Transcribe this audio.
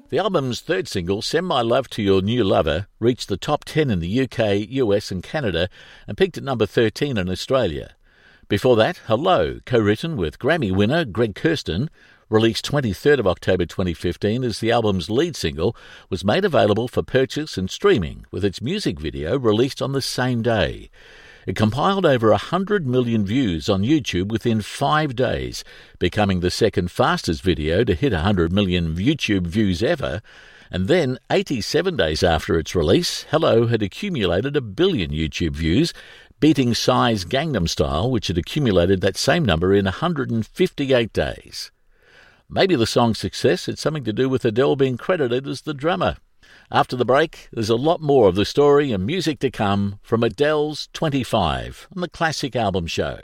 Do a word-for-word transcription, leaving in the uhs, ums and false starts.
The album's third single, Send My Love to Your New Lover, reached the top ten in the U K, U S and Canada and peaked at number thirteen in Australia. Before that, Hello, co-written with Grammy winner Greg Kurstin, released twenty-third of October twenty fifteen as the album's lead single, was made available for purchase and streaming, with its music video released on the same day. It compiled over one hundred million views on YouTube within five days, becoming the second fastest video to hit one hundred million YouTube views ever. And then, eighty-seven days after its release, Hello had accumulated a billion YouTube views, beating Psy's Gangnam Style, which had accumulated that same number in one hundred fifty-eight days. Maybe the song's success had something to do with Adele being credited as the drummer. After the break, there's a lot more of the story and music to come from Adele's twenty-five on the Classic Album Show.